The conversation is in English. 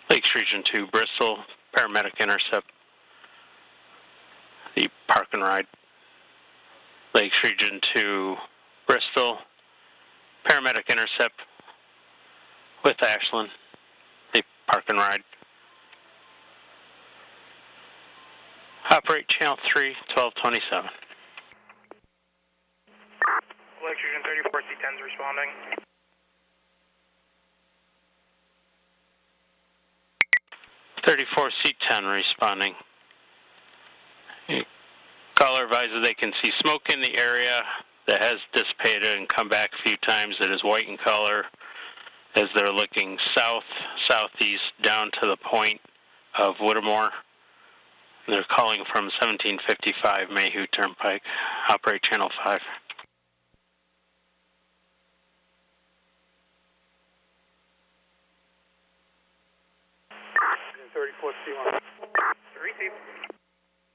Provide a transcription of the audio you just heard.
Lakes Region 2, Bristol, paramedic intercept, the park and ride. Lakes Region 2, Bristol, paramedic intercept with Ashland, the park and ride. Operate channel 3, 1227. Lakes Region 34, C10's responding. 34 C10 responding. Caller advises they can see smoke in the area that has dissipated and come back a few times. It is white in color as they're looking south, southeast down to the point of Whittemore. They're calling from 1755 Mayhew Turnpike. Operate channel 5. 34 C1. Receive.